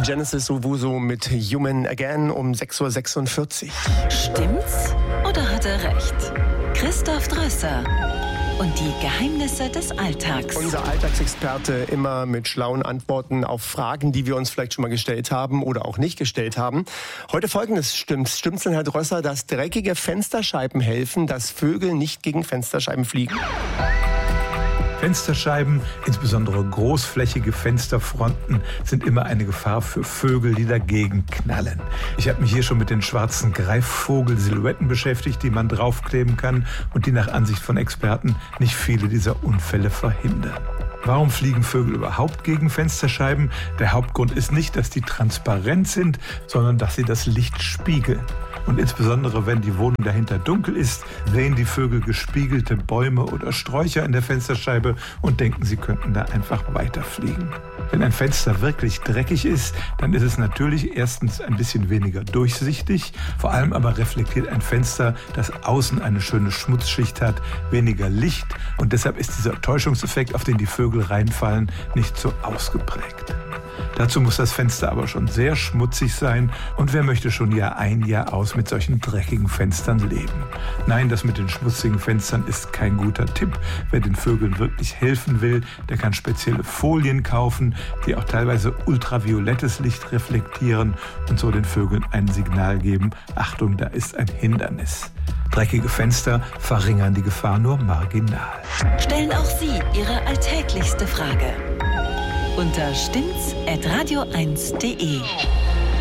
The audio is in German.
Genesis Owusu mit Human Again um 6.46 Uhr. Stimmt's oder hat er recht? Christoph Drösser und die Geheimnisse des Alltags. Unser Alltagsexperte immer mit schlauen Antworten auf Fragen, die wir uns vielleicht schon mal gestellt haben oder auch nicht gestellt haben. Heute Folgendes stimmt's. Stimmt's denn, Herr Drösser, dass dreckige Fensterscheiben helfen, dass Vögel nicht gegen Fensterscheiben fliegen? Fensterscheiben, insbesondere großflächige Fensterfronten, sind immer eine Gefahr für Vögel, die dagegen knallen. Ich habe mich hier schon mit den schwarzen Greifvogel-Silhouetten beschäftigt, die man draufkleben kann und die nach Ansicht von Experten nicht viele dieser Unfälle verhindern. Warum fliegen Vögel überhaupt gegen Fensterscheiben? Der Hauptgrund ist nicht, dass die transparent sind, sondern dass sie das Licht spiegeln. Und insbesondere, wenn die Wohnung dahinter dunkel ist, sehen die Vögel gespiegelte Bäume oder Sträucher in der Fensterscheibe und denken, sie könnten da einfach weiterfliegen. Wenn ein Fenster wirklich dreckig ist, dann ist es natürlich erstens ein bisschen weniger durchsichtig, vor allem aber reflektiert ein Fenster, das außen eine schöne Schmutzschicht hat, weniger Licht und deshalb ist dieser Täuschungseffekt, auf den die Vögel reinfallen, nicht so ausgeprägt. Dazu muss das Fenster aber schon sehr schmutzig sein und wer möchte schon Jahr ein, Jahr aus mit solchen dreckigen Fenstern leben? Nein, das mit den schmutzigen Fenstern ist kein guter Tipp. Wer den Vögeln wirklich helfen will, der kann spezielle Folien kaufen, die auch teilweise ultraviolettes Licht reflektieren und so den Vögeln ein Signal geben, Achtung, da ist ein Hindernis. Dreckige Fenster verringern die Gefahr nur marginal. Stellen auch Sie Ihre alltäglichste Frage unter stimmt's@radio1.de.